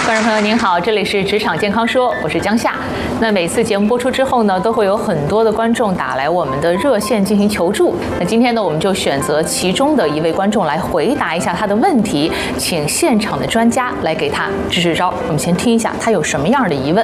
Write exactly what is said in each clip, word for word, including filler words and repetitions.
观众朋友您好，这里是职场健康说，我是江夏。那每次节目播出之后呢，都会有很多的观众打来我们的热线进行求助。那今天呢，我们就选择其中的一位观众来回答一下他的问题，请现场的专家来给他支支招。我们先听一下他有什么样的疑问。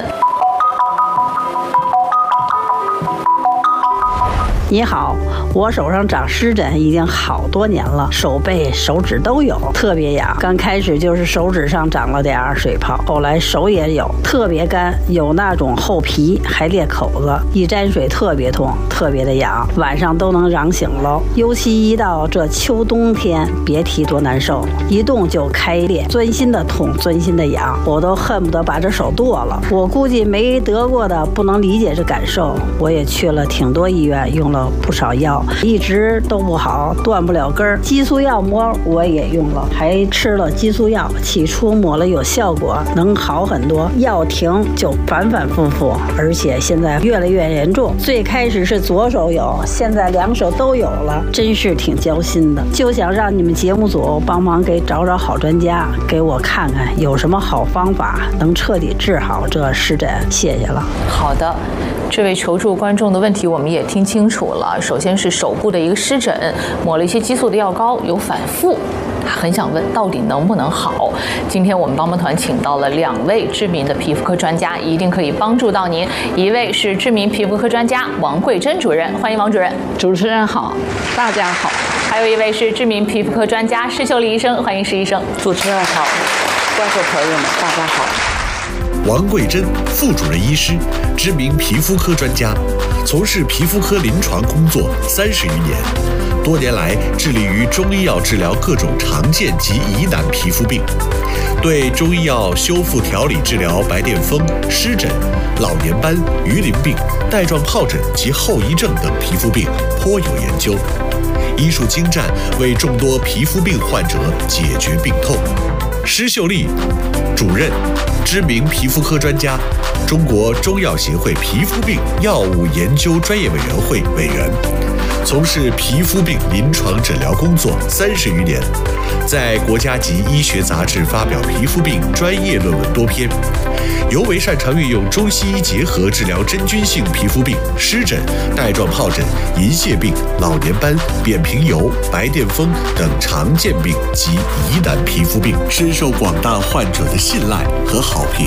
你好，我手上长湿疹已经好多年了，手背、手指都有，特别痒。刚开始就是手指上长了点水泡，后来手也有，特别干，有那种厚皮，还裂口子，一沾水特别痛，特别的痒，晚上都能嚷醒了。尤其一到这秋冬天，别提多难受，一动就开裂，钻心的痛，钻心的痒，我都恨不得把这手剁了。我估计没得过的不能理解这感受，我也去了挺多医院，用了不少药，一直都不好，断不了根儿。激素药膜我也用了，还吃了激素药，起初抹了有效果，能好很多，药停就反反复复，而且现在越来越严重。最开始是左手有，现在两手都有了，真是挺焦心的。就想让你们节目组帮忙给找找好专家，给我看看有什么好方法能彻底治好这湿疹。谢谢了。 好的，这位求助观众的问题我们也听清楚了。首先是手部的一个湿疹，抹了一些激素的药膏，有反复。他很想问，到底能不能好？今天我们帮帮团请到了两位知名的皮肤科专家，一定可以帮助到您。一位是知名皮肤科专家王桂珍主任，欢迎王主任。 主持人好，大家好。 还有一位是知名皮肤科专家施秀丽医生，欢迎施医生。 主持人好，观众朋友们大家好。 王桂珍，副主任医师，知名皮肤科专家，从事皮肤科临床工作三十余年，多年来致力于中医药治疗各种常见及疑难皮肤病，对中医药修复调理治疗白癜风、湿疹、老年斑、鱼鳞病、带状疱疹及后遗症等皮肤病颇有研究，医术精湛，为众多皮肤病患者解决病痛。施秀丽，主任，知名皮肤科专家，中国中药协会皮肤病药物研究专业委员会委员，从事皮肤病临床诊疗工作三十余年，在国家级医学杂志发表皮肤病专业论文多篇，尤为擅长运用中西医结合治疗真菌性皮肤病、湿疹、带状疱疹、银屑病、老年斑、扁平疣、白癜风等常见病及疑难皮肤病，深受广大患者的信赖和好评。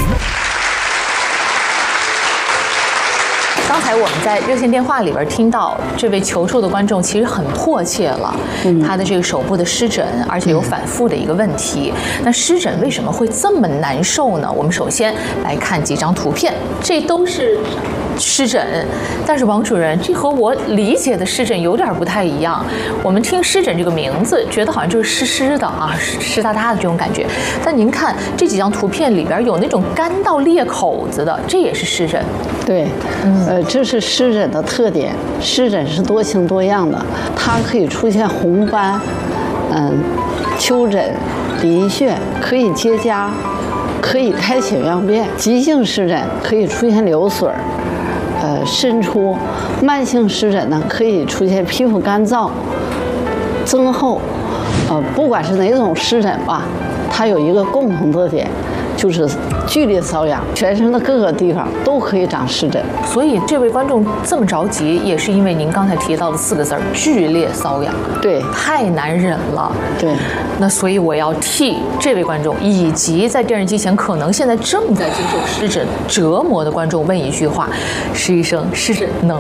刚才我们在热线电话里边听到这位求助的观众其实很迫切了，嗯、他的这个手部的湿疹，而且有反复的一个问题。嗯、那湿疹为什么会这么难受呢？我们首先来看几张图片，这都是湿疹，但是王主任，这和我理解的湿疹有点不太一样。我们听湿疹这个名字，觉得好像就是湿湿的啊，湿哒哒的这种感觉。但您看这几张图片里边有那种干到裂口子的，这也是湿疹。 对，嗯、呃，这是湿疹的特点。湿疹是多型多样的，它可以出现红斑、嗯、丘疹、鳞屑，可以结痂，可以开血样变。急性湿疹可以出现流水，呃，渗出；慢性湿疹呢，可以出现皮肤干燥、增厚。呃，不管是哪种湿疹吧，它有一个共同特点，就是剧烈瘙痒，全身的各个地方都可以长湿疹。 所以这位观众这么着急，也是因为您刚才提到的四个字儿——剧烈瘙痒。 对， 太难忍了。 对， 那所以我要替这位观众以及在电视机前可能现在正在经受湿疹折磨的观众问一句话：施医生，湿疹能